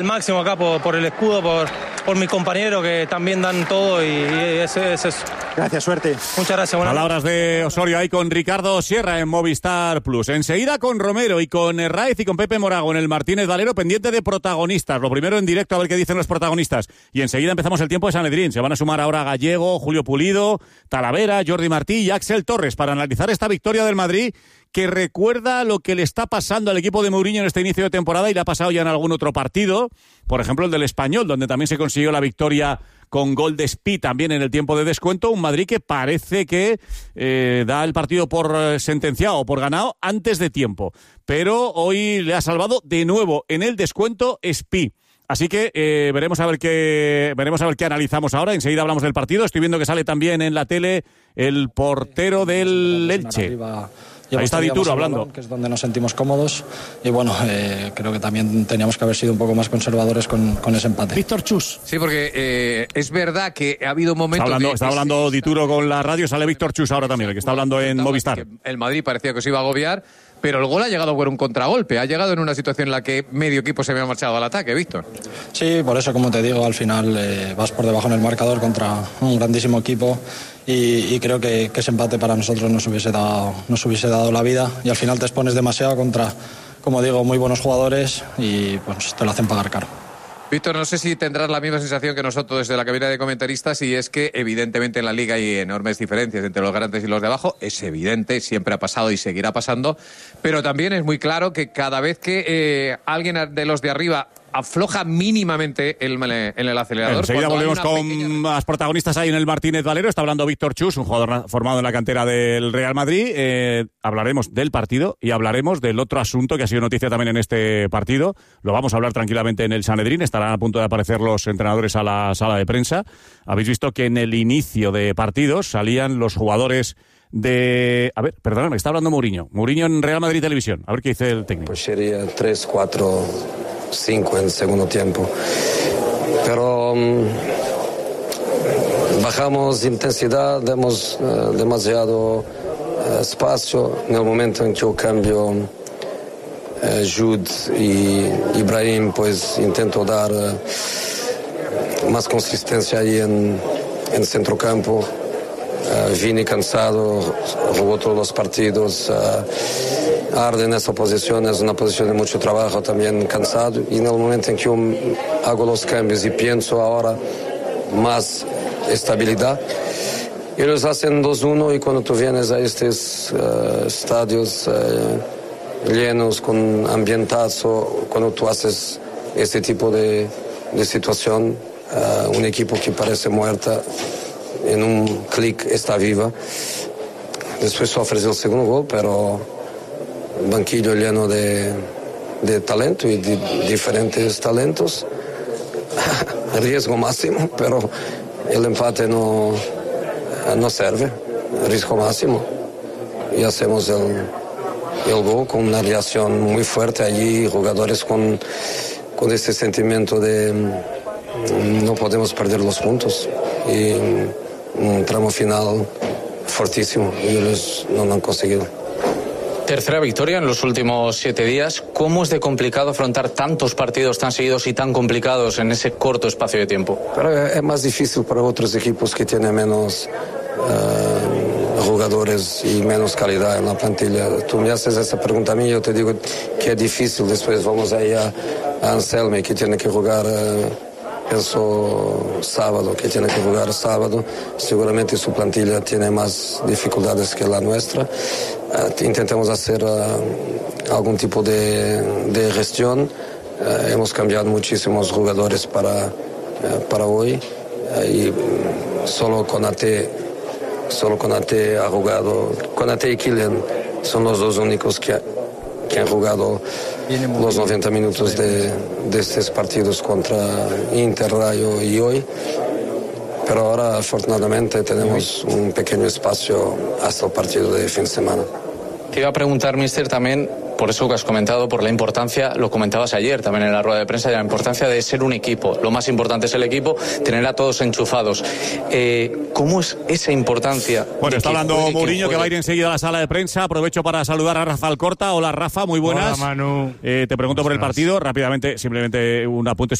El máximo acá por el escudo, por mis compañeros que también dan todo y es eso. Gracias, suerte. Muchas gracias. Palabras de Osorio ahí con Ricardo Sierra en Movistar Plus. Enseguida con Romero y con Herráez y con Pepe Morago en el Martínez Valero, pendiente de protagonistas. Lo primero en directo a ver qué dicen los protagonistas. Y enseguida empezamos el tiempo de Sanedrín. Se van a sumar ahora Gallego, Julio Pulido, Talavera, Jordi Martí y Axel Torres para analizar esta victoria del Madrid, que recuerda lo que le está pasando al equipo de Mourinho en este inicio de temporada y le ha pasado ya en algún otro partido, por ejemplo el del Español, donde también se consiguió la victoria con gol de Spi también en el tiempo de descuento. Un Madrid que parece que da el partido por sentenciado o por ganado antes de tiempo, pero hoy le ha salvado de nuevo en el descuento Spi. Así que veremos a ver qué analizamos ahora. Enseguida hablamos del partido. Estoy viendo que sale también en la tele el portero del Elche. Ahí está Dituro hablando. Que es donde nos sentimos cómodos y bueno, creo que también teníamos que haber sido un poco más conservadores con ese empate. Víctor Chus. Sí, porque es verdad que ha habido momentos... Está hablando Dituro con la radio, sale Víctor Chus ahora también, el que está hablando en Movistar. El Madrid parecía que se iba a agobiar, pero el gol ha llegado por un contragolpe, ha llegado en una situación en la que medio equipo se había marchado al ataque, Víctor. Sí, por eso, como te digo, al final vas por debajo en el marcador contra un grandísimo equipo y creo que ese empate para nosotros nos hubiese dado la vida y al final te expones demasiado contra, como digo, muy buenos jugadores y pues te lo hacen pagar caro. Víctor, no sé si tendrás la misma sensación que nosotros desde la cabina de comentaristas, y es que evidentemente en la Liga hay enormes diferencias entre los grandes y los de abajo. Es evidente, siempre ha pasado y seguirá pasando, pero también es muy claro que cada vez que alguien de los de arriba afloja mínimamente en el acelerador... Enseguida volvemos con más protagonistas ahí en el Martínez Valero. Está hablando Víctor Chus, un jugador formado en la cantera del Real Madrid. Hablaremos del partido y hablaremos del otro asunto que ha sido noticia también en este partido. Lo vamos a hablar tranquilamente en el Sanedrín. Estarán a punto de aparecer los entrenadores a la sala de prensa. Habéis visto que en el inicio de partidos salían los jugadores de... A ver, perdóname, está hablando Mourinho. Mourinho en Real Madrid Televisión. A ver qué dice el técnico. Pues sería 3, 4, 5 en el segundo tiempo. Pero bajamos intensidad, damos demasiado espacio. En el momento en que yo cambio Jude y Ibrahim, pues intento dar más consistencia ahí en centrocampo. Vine cansado, jugó todos los partidos, arde en esa posición, es una posición de mucho trabajo, también cansado, y en el momento en que yo hago los cambios y pienso ahora más estabilidad, ellos hacen 2-1 y cuando tú vienes a estos estadios llenos con ambientazo, cuando tú haces este tipo de situación, un equipo que parece muerta, en un clic está viva. Después sufres el segundo gol, pero banquillo lleno de talento y de diferentes talentos. Riesgo máximo, pero el empate no sirve. Riesgo máximo. Y hacemos el gol con una reacción muy fuerte allí, jugadores con este sentimiento de no podemos perder los puntos. Y un tramo final fortísimo y ellos no lo han conseguido. Tercera victoria en los últimos 7 días. ¿Cómo es de complicado afrontar tantos partidos tan seguidos y tan complicados en ese corto espacio de tiempo? Pero es más difícil para otros equipos que tienen menos jugadores y menos calidad en la plantilla. Tú me haces esa pregunta a mí, yo te digo que es difícil. Después vamos ahí a Anselme, que tiene que jugar... Pienso sábado, que tiene que jugar sábado. Seguramente su plantilla tiene más dificultades que la nuestra. Intentamos hacer algún tipo de gestión. Hemos cambiado muchísimos jugadores para hoy. Y solo Konaté ha jugado. Konaté y Kylian son los dos únicos que han jugado los 90 minutos de estos partidos contra Inter, Rayo y hoy. Pero ahora, afortunadamente, tenemos un pequeño espacio hasta el partido de fin de semana. Te iba a preguntar, mister, también por eso que has comentado, por la importancia, lo comentabas ayer también en la rueda de prensa, de la importancia de ser un equipo. Lo más importante es el equipo, tener a todos enchufados. ¿Cómo es esa importancia? Bueno, está hablando Mourinho, que va a ir enseguida a la sala de prensa. Aprovecho para saludar a Rafa Alcorta. Hola, Rafa, muy buenas. Hola, Manu. Te pregunto por el partido rápidamente, simplemente un apunte.